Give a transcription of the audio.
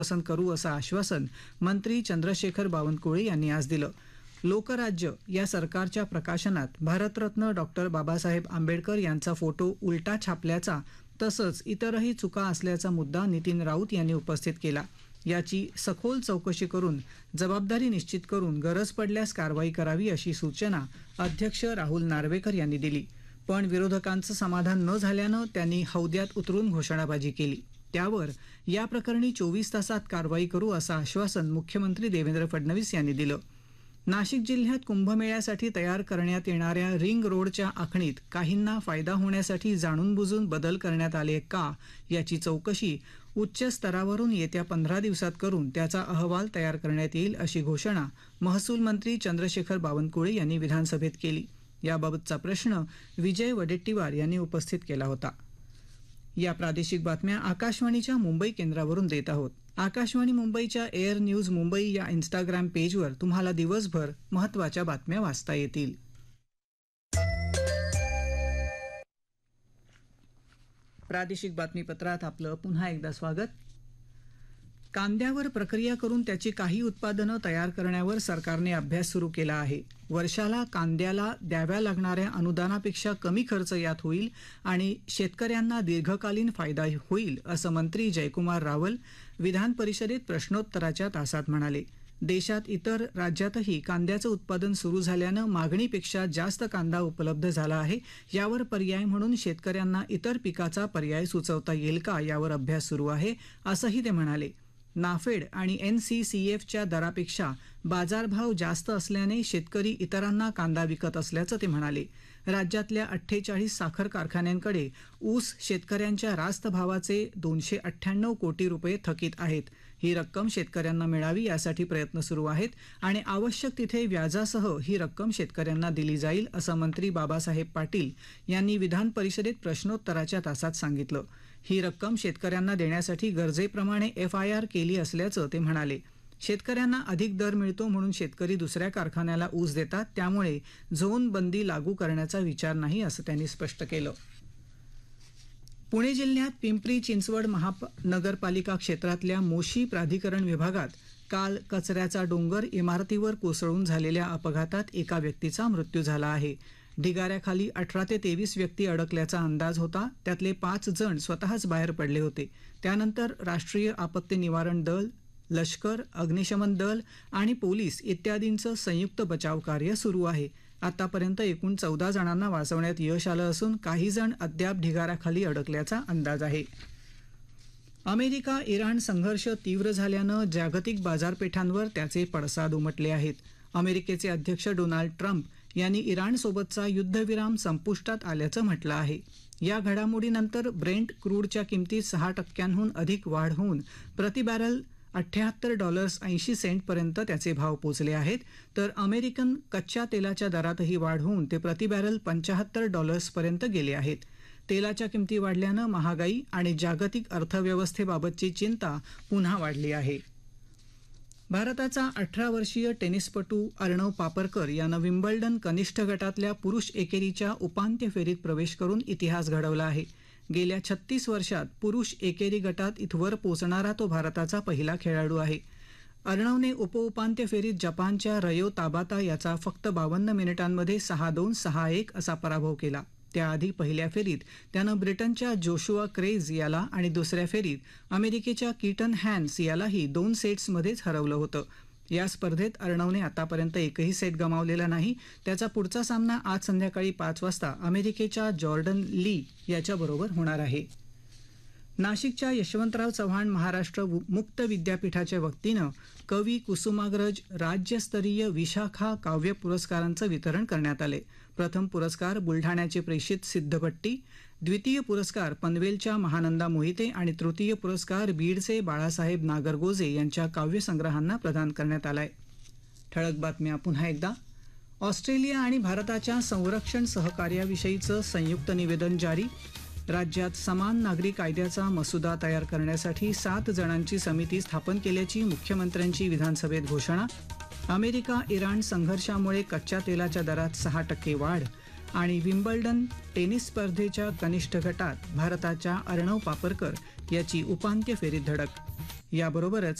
पसंत करू असं आश्वासन मंत्री चंद्रशेखर बावनकुळे यांनी आज दिलं. लोकराज्य या सरकारच्या प्रकाशनात भारतरत्न डॉक्टर बाबासाहेब आंबेडकर यांचा फोटो उलटा छापल्याचा तसंच इतरही चुका असल्याचा मुद्दा नितीन राऊत यांनी उपस्थित केला. याची सखोल चौकशी करून जबाबदारी निश्चित करून गरज पडल्यास कारवाई करावी अशी सूचना अध्यक्ष राहुल नार्वेकर यांनी दिली. पण विरोधकांचं समाधान न झाल्यानं त्यांनी हौद्यात उतरून घोषणाबाजी केली. त्यावर या प्रकरणी 24 तासात कारवाई करू असं आश्वासन मुख्यमंत्री देवेंद्र फडणवीस यांनी दिलं. नाशिक जिल्ह्यात कुंभमेळ्यासाठी तयार करण्यात येणाऱ्या रिंग रोडच्या आखणीत काहींना फायदा होण्यासाठी जाणून-बुजून बदल करण्यात आले का याची चौकशी उच्च स्तरावरून येत्या 15 दिवसात करून त्याचा अहवाल तयार करण्यात येईल अशी घोषणा महसूल मंत्री चंद्रशेखर बावनकुळे यांनी विधानसभेत केली. याबाबतचा प्रश्न विजय वडेट्टीवार यांनी उपस्थित केला होता. या प्रादेशिक बातम्या आकाशवाणीच्या मुंबई केंद्रावरून देत आहोत. आकाशवाणी मुंबईच्या एअर न्यूज मुंबई या इंस्टाग्राम पेजवर तुम्हाला दिवसभर महत्त्वाच्या बातम्या वाचता येतील. प्रादेशिक बातमीपत्रात आपलं पुन्हा एकदा स्वागत. कांद्यावर प्रक्रिया करून त्याची काही उत्पादनं तयार करण्यावर सरकारने अभ्यास सुरू केला आहे. वर्षाला कांद्याला द्याव्या लागणाऱ्या अनुदानापेक्षा कमी खर्च यात होईल आणि शेतकऱ्यांना दीर्घकालीन फायदा होईल असं मंत्री जयकुमार रावल विधान परिषदेत प्रश्नोत्तराच्या तासात म्हणाले. देशात इतर राज्यातही कांद्याचं उत्पादन सुरू झाल्यानं मागणीपेक्षा जास्त कांदा उपलब्ध झाला आहे. यावर पर्याय म्हणून शेतकऱ्यांना इतर पिकाचा पर्याय सुचवता येईल का यावर अभ्यास सुरू आहे असंही ते म्हणाले. नाफेड आणि NCCFच्या दरापेक्षा बाजारभाव जास्त असल्याने शेतकरी इतरांना कांदा विकत असल्याचं ते म्हणाले. राज्यातल्या 48 साखर कारखान्यांकडे ऊस शेतकऱ्यांच्या रास्त भावाचे 298 कोटी रुपये थकीत आहेत. ही रक्कम शेतकऱ्यांना मिळावी यासाठी प्रयत्न सुरू आहेत आणि आवश्यक तिथे व्याजासह ही रक्कम शेतकऱ्यांना दिली जाईल असं मंत्री बाबासाहेब पाटील यांनी विधान परिषदेत प्रश्नोत्तराच्या तासात सांगितलं. ही रक्कम शेतकऱ्यांना देण्यासाठी गरजेप्रमाणे FIR केली असल्याचं ते म्हणाले. शेतकऱ्यांना अधिक दर मिळतो म्हणून शेतकरी दुसऱ्या कारखान्याला ऊस देतात, त्यामुळे झोन बंदी लागू करण्याचा विचार नाही असं त्यांनी स्पष्ट केलं. पुणे जिल्ह्यात पिंपरी चिंचवड महानगरपालिका क्षेत्रातल्या मोशी प्राधिकरण विभागात काल कचऱ्याचा डोंगर इमारतीवर कोसळून झालेल्या अपघातात एका व्यक्तीचा मृत्यू झाला आहे. ढिगाऱ्याखाली 18 ते 23 व्यक्ती अडकल्याचा अंदाज होता. त्यातले 5 जण स्वतःच बाहेर पडले होते. त्यानंतर राष्ट्रीय आपत्ती निवारण दल, लष्कर, अग्निशमन दल आणि पोलीस इत्यादींचं संयुक्त बचाव कार्य सुरू आहे. आतापर्यंत एकूण 14 जणांना वाचवण्यात यश आलं असून काही जण अद्याप ढिगाऱ्याखाली अडकल्याचा अंदाज आहे. अमेरिका इराण संघर्ष तीव्र झाल्यानं जागतिक बाजारपेठांवर त्याचे पडसाद उमटले आहेत. अमेरिकेचे अध्यक्ष डोनाल्ड ट्रम्प यांनी इराणसोबतचा युद्धविराम संपुष्टात आल्याचं म्हटलं आहे. या घडामोडीनंतर ब्रेंट क्रूडच्या किमतीत 6% अधिक वाढ होऊन प्रति बॅरल $78.80 पर्यंत त्याचे भाव पोचले आहेत. तर अमेरिकन कच्च्या तेलाच्या दरातही वाढ होऊन ते प्रति बॅरल $75 पर्यंत गेले आहेत. तेलाच्या किमती वाढल्यानं महागाई आणि जागतिक अर्थव्यवस्थेबाबतची चिंता पुन्हा वाढली आहे. भारताचा 18 वर्षीय टेनिसपटू अर्णव पापरकर यानं विम्बल्डन कनिष्ठ गटातल्या पुरुष एकेरीच्या उपांत्य फेरीत प्रवेश करून इतिहास घडवला आहे. गेल्या 36 वर्षात पुरुष एकेरी गटात इथवर पोचणारा तो भारताचा पहिला खेळाडू आहे. अर्णवने उपउपांत्य फेरीत जपानच्या रयो ताबाता याचा फक्त 52 मिनिटांमध्ये 6-2, 6-1 असा पराभव केला. त्याआधी पहिल्या फेरीत त्यानं ब्रिटनच्या जोशुआ क्रेझ याला आणि दुसऱ्या फेरीत अमेरिकेच्या कीटन हॅन्स यालाही 2 सेट्समध्येच हरवलं होतं. या स्पर्धेत अर्णवने आतापर्यंत एकही सेट गमावलेला नाही. त्याचा पुढचा सामना आज संध्याकाळी 5 वाजता अमेरिकेच्या जॉर्डन ली याच्याबरोबर होणार आहे. नाशिकच्या यशवंतराव चव्हाण महाराष्ट्र मुक्त विद्यापीठाच्या वतीनं कवी कुसुमाग्रज राज्यस्तरीय विशाखा काव्य पुरस्कारांचं वितरण करण्यात आले. प्रथम पुरस्कार बुलढाण्याचे प्रेषित सिद्धभट्टी, द्वितीय पुरस्कार पनवेलच्या महानंदा मोहिते आणि तृतीय पुरस्कार बीडचे बाळासाहेब नागरगोजे यांच्या काव्यसंग्रहांना प्रदान करण्यात आलाय. ठळक बातम्या पुन्हा एकदा. ऑस्ट्रेलिया आणि भारताच्या संरक्षण सहकार्याविषयीचं संयुक्त निवेदन जारी. राज्यात समान नागरी कायद्याचा मसुदा तयार करण्यासाठी 7 जणांची समिती स्थापन केल्याची मुख्यमंत्र्यांची विधानसभेत घोषणा. अमेरिका इराण संघर्षामुळे कच्च्या तेलाच्या दरात 6% वाढ आणि विम्बल्डन टेनिस स्पर्धेच्या कनिष्ठ गटात भारताच्या अर्णव पापरकर याची उपांत्य फेरीत धडक. याबरोबरच